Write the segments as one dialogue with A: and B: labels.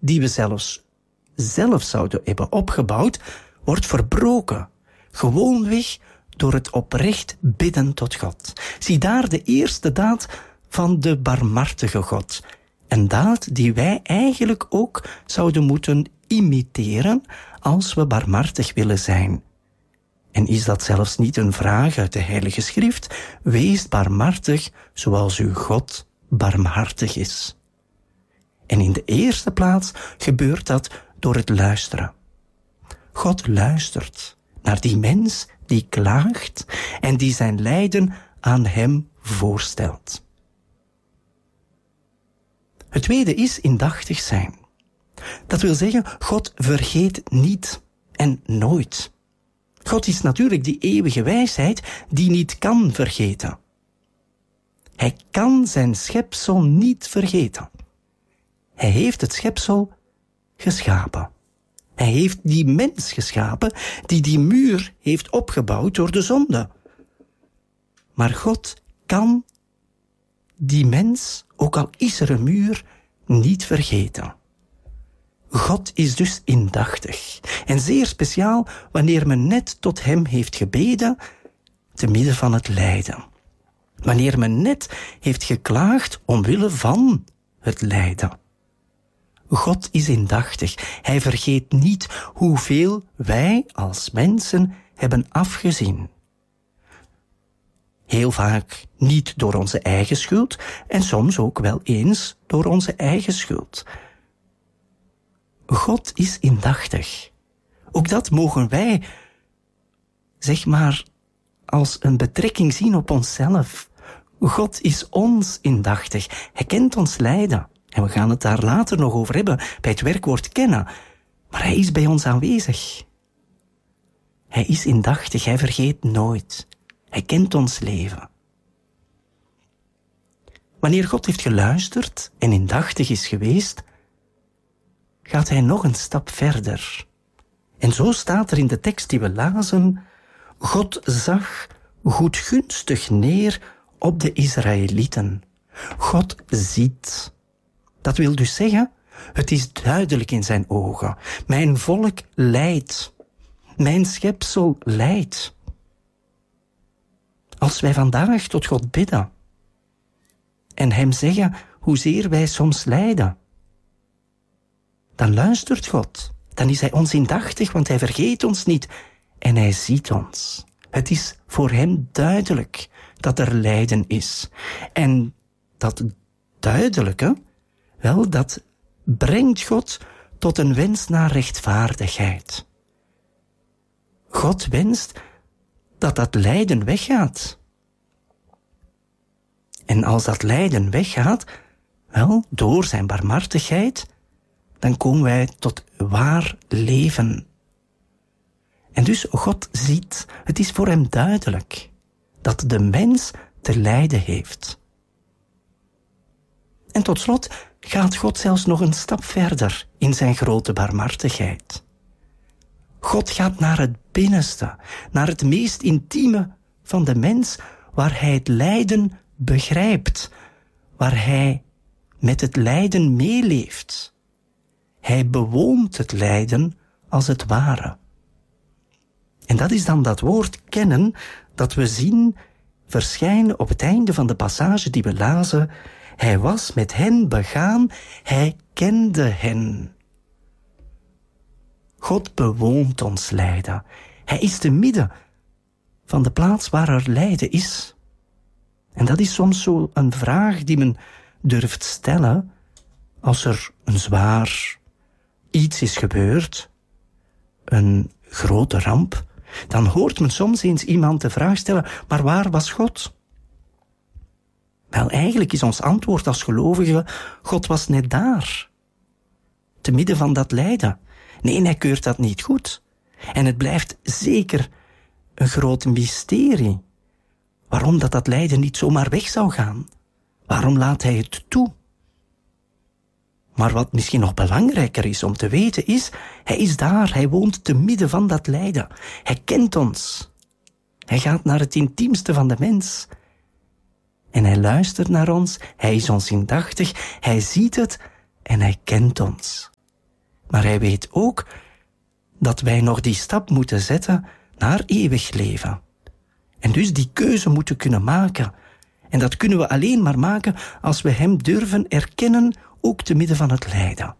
A: die we zelf zouden hebben opgebouwd, wordt verbroken. Gewoonweg door het oprecht bidden tot God. Zie daar de eerste daad van de barmhartige God. Een daad die wij eigenlijk ook zouden moeten imiteren als we barmhartig willen zijn. En is dat zelfs niet een vraag uit de Heilige Schrift? Wees barmhartig zoals uw God barmhartig is. En in de eerste plaats gebeurt dat door het luisteren. God luistert naar die mens die klaagt en die zijn lijden aan hem voorstelt. Het tweede is indachtig zijn. Dat wil zeggen, God vergeet niet en nooit. God is natuurlijk die eeuwige wijsheid die niet kan vergeten. Hij kan zijn schepsel niet vergeten. Hij heeft het schepsel geschapen. Hij heeft die mens geschapen die muur heeft opgebouwd door de zonde. Maar God kan die mens, ook al is er een muur, niet vergeten. God is dus indachtig. En zeer speciaal wanneer men net tot hem heeft gebeden, te midden van het lijden. Wanneer men net heeft geklaagd omwille van het lijden. God is indachtig. Hij vergeet niet hoeveel wij als mensen hebben afgezien. Heel vaak niet door onze eigen schuld en soms ook wel eens door onze eigen schuld. God is indachtig. Ook dat mogen wij, zeg maar, als een betrekking zien op onszelf. God is ons indachtig. Hij kent ons lijden. En we gaan het daar later nog over hebben bij het werkwoord kennen. Maar hij is bij ons aanwezig. Hij is indachtig, hij vergeet nooit. Hij kent ons leven. Wanneer God heeft geluisterd en indachtig is geweest, gaat hij nog een stap verder. En zo staat er in de tekst die we lazen: God zag goedgunstig neer op de Israëlieten. God ziet. Dat wil dus zeggen, het is duidelijk in zijn ogen. Mijn volk lijdt. Mijn schepsel lijdt. Als wij vandaag tot God bidden en hem zeggen hoezeer wij soms lijden, dan luistert God. Dan is hij ons indachtig, want hij vergeet ons niet en hij ziet ons. Het is voor hem duidelijk dat er lijden is. En dat duidelijke, wel, dat brengt God tot een wens naar rechtvaardigheid. God wenst dat dat lijden weggaat. En als dat lijden weggaat, wel, door zijn barmhartigheid, dan komen wij tot waar leven. En dus God ziet, het is voor hem duidelijk dat de mens te lijden heeft. En tot slot gaat God zelfs nog een stap verder in zijn grote barmhartigheid. God gaat naar het binnenste, naar het meest intieme van de mens, waar hij het lijden begrijpt, waar hij met het lijden meeleeft. Hij bewoont het lijden als het ware. En dat is dan dat woord kennen dat we zien verschijnen op het einde van de passage die we lazen. Hij was met hen begaan, hij kende hen. God bewoont ons lijden. Hij is te midden van de plaats waar er lijden is. En dat is soms zo een vraag die men durft stellen als er een zwaar iets is gebeurd, een grote ramp. Dan hoort men soms eens iemand de vraag stellen, maar waar was God? Wel, eigenlijk is ons antwoord als gelovigen, God was net daar, te midden van dat lijden. Nee, hij keurt dat niet goed. En het blijft zeker een groot mysterie. Waarom dat lijden niet zomaar weg zou gaan? Waarom laat hij het toe? Maar wat misschien nog belangrijker is om te weten is, hij is daar, hij woont te midden van dat lijden. Hij kent ons. Hij gaat naar het intiemste van de mens. En hij luistert naar ons, hij is ons indachtig, hij ziet het en hij kent ons. Maar hij weet ook dat wij nog die stap moeten zetten naar eeuwig leven. En dus die keuze moeten kunnen maken. En dat kunnen we alleen maar maken als we hem durven erkennen, ook te midden van het lijden.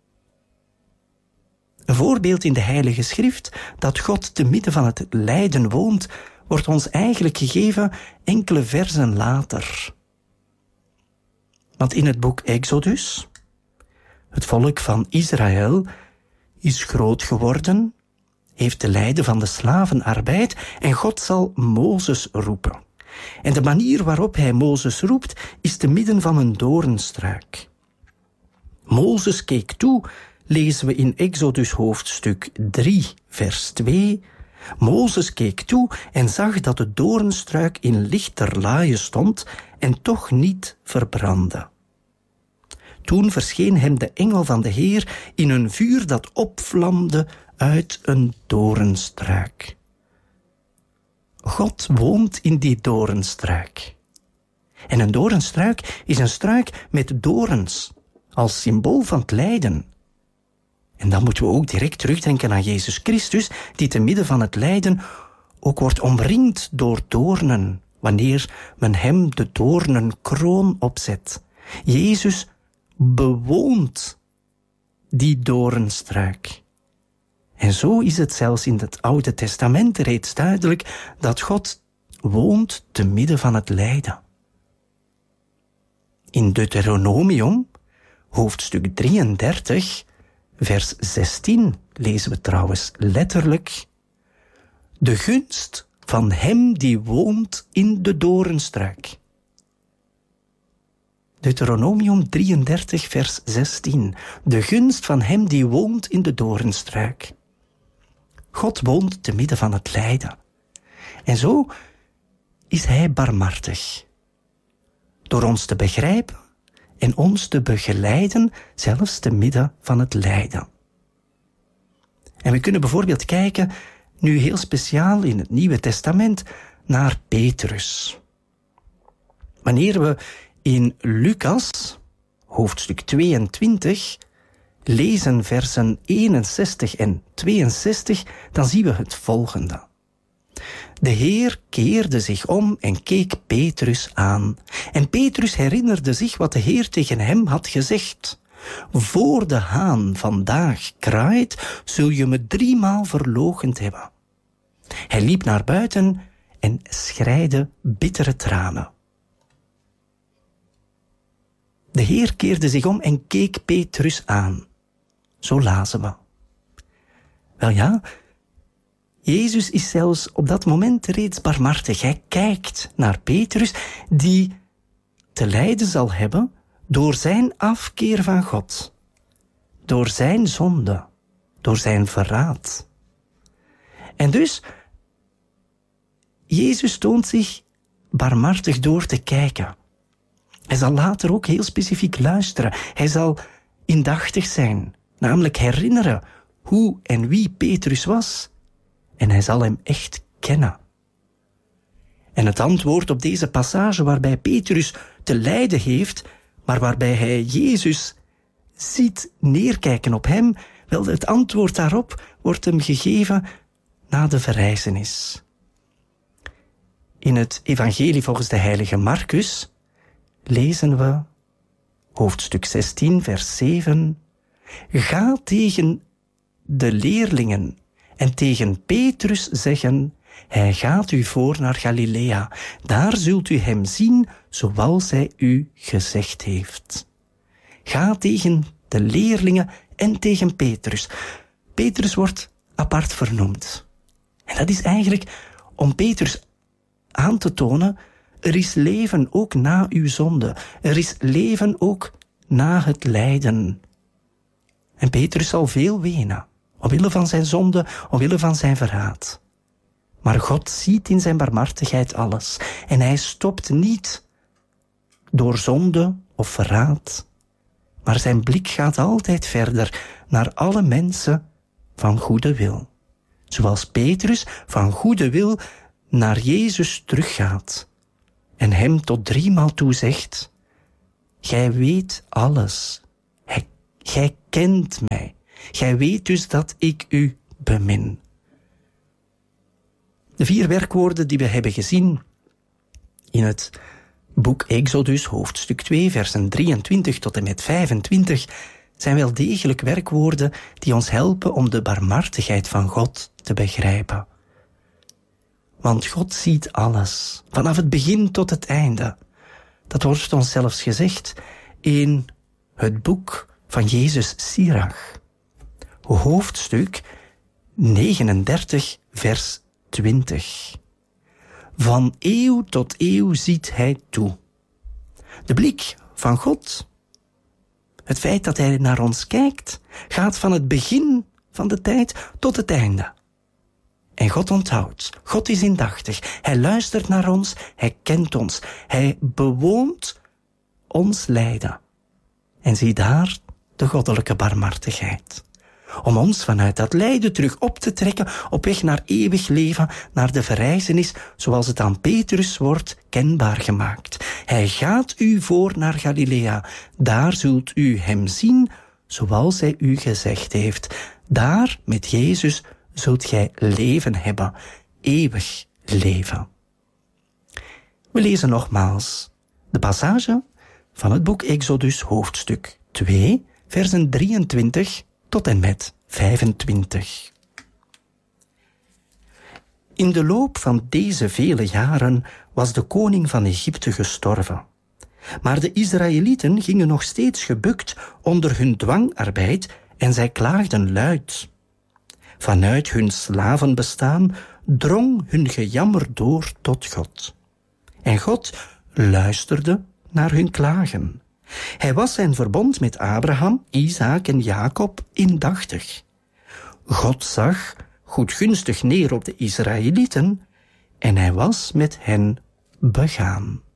A: Een voorbeeld in de Heilige Schrift dat God te midden van het lijden woont, wordt ons eigenlijk gegeven enkele versen later. Want in het boek Exodus, het volk van Israël is groot geworden, heeft te lijden van de slavenarbeid en God zal Mozes roepen. En de manier waarop hij Mozes roept is te midden van een doornstruik. Mozes keek toe, lezen we in Exodus hoofdstuk 3, vers 2. Mozes keek toe en zag dat de doornstruik in lichterlaaie stond en toch niet verbrandde. Toen verscheen hem de engel van de Heer in een vuur dat opvlamde uit een doornstruik. God woont in die doornstruik. En een doornstruik is een struik met dorens, als symbool van het lijden. En dan moeten we ook direct terugdenken aan Jezus Christus, die te midden van het lijden ook wordt omringd door doornen, wanneer men hem de doornenkroon opzet. Jezus bewoont die doornstruik. En zo is het zelfs in het Oude Testament reeds duidelijk dat God woont te midden van het lijden. In Deuteronomium, hoofdstuk 33, vers 16, lezen we trouwens letterlijk: de gunst van hem die woont in de doornstruik. Deuteronomium 33, vers 16. De gunst van hem die woont in de doornstruik. God woont te midden van het lijden. En zo is hij barmhartig. Door ons te begrijpen en ons te begeleiden, zelfs te midden van het lijden. En we kunnen bijvoorbeeld kijken, nu heel speciaal in het Nieuwe Testament, naar Petrus. Wanneer we in Lucas, hoofdstuk 22, lezen versen 61 en 62, dan zien we het volgende. De Heer keerde zich om en keek Petrus aan. En Petrus herinnerde zich wat de Heer tegen hem had gezegd. Voor de haan vandaag kraait, zul je me 3 maal verloochend hebben. Hij liep naar buiten en schreide bittere tranen. De Heer keerde zich om en keek Petrus aan. Zo lazen we. Wel ja, Jezus is zelfs op dat moment reeds barmhartig. Hij kijkt naar Petrus, die te lijden zal hebben door zijn afkeer van God, door zijn zonde, door zijn verraad. En dus, Jezus toont zich barmhartig door te kijken. Hij zal later ook heel specifiek luisteren. Hij zal indachtig zijn, namelijk herinneren hoe en wie Petrus was. En hij zal hem echt kennen. En het antwoord op deze passage waarbij Petrus te lijden heeft, maar waarbij hij Jezus ziet neerkijken op hem, wel, het antwoord daarop wordt hem gegeven na de verrijzenis. In het evangelie volgens de heilige Marcus lezen we, hoofdstuk 16, vers 7, ga tegen de leerlingen en tegen Petrus zeggen, hij gaat u voor naar Galilea. Daar zult u hem zien, zoals hij u gezegd heeft. Ga tegen de leerlingen en tegen Petrus. Petrus wordt apart vernoemd. En dat is eigenlijk om Petrus aan te tonen, er is leven ook na uw zonde. Er is leven ook na het lijden. En Petrus zal veel wenen, omwille van zijn zonde, omwille van zijn verraad. Maar God ziet in zijn barmhartigheid alles. En hij stopt niet door zonde of verraad. Maar zijn blik gaat altijd verder naar alle mensen van goede wil. Zoals Petrus van goede wil naar Jezus teruggaat. En hem tot 3 maal toe zegt, gij weet alles. Gij kent mij. Gij weet dus dat ik u bemin. De 4 werkwoorden die we hebben gezien in het boek Exodus, hoofdstuk 2, versen 23 tot en met 25, zijn wel degelijk werkwoorden die ons helpen om de barmhartigheid van God te begrijpen. Want God ziet alles, vanaf het begin tot het einde. Dat wordt ons zelfs gezegd in het boek van Jezus Sirach, hoofdstuk 39, vers 20. Van eeuw tot eeuw ziet hij toe. De blik van God, het feit dat hij naar ons kijkt, gaat van het begin van de tijd tot het einde. En God onthoudt, God is indachtig, hij luistert naar ons, hij kent ons, hij bewoont ons lijden. En zie daar de goddelijke barmhartigheid. Om ons vanuit dat lijden terug op te trekken op weg naar eeuwig leven, naar de verrijzenis, zoals het aan Petrus wordt kenbaar gemaakt. Hij gaat u voor naar Galilea, daar zult u hem zien, zoals hij u gezegd heeft. Daar, met Jezus, zult gij leven hebben, eeuwig leven. We lezen nogmaals de passage van het boek Exodus, hoofdstuk 2, versen 23 tot en met 25. In de loop van deze vele jaren was de koning van Egypte gestorven. Maar de Israëlieten gingen nog steeds gebukt onder hun dwangarbeid en zij klaagden luid. Vanuit hun slavenbestaan drong hun gejammer door tot God. En God luisterde naar hun klagen. Hij was zijn verbond met Abraham, Isaak en Jacob indachtig. God zag goedgunstig neer op de Israëlieten en hij was met hen begaan.